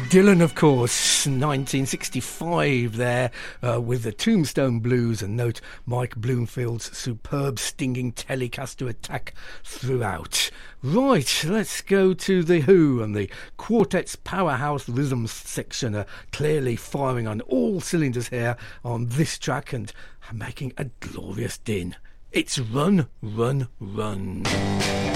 Dylan, of course, 1965 there, with the Tombstone Blues, and note Mike Bloomfield's superb stinging Telecaster attack throughout. Right, let's go to The Who, and the quartet's powerhouse rhythms section are clearly firing on all cylinders here on this track and making a glorious din. It's Run, Run, Run.